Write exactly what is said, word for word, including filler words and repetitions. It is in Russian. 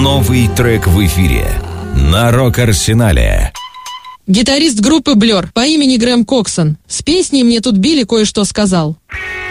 Новый трек в эфире на Рок-Арсенале. Гитарист группы Blur по имени Грэм Коксон с песней «Мне тут Билли кое-что сказал».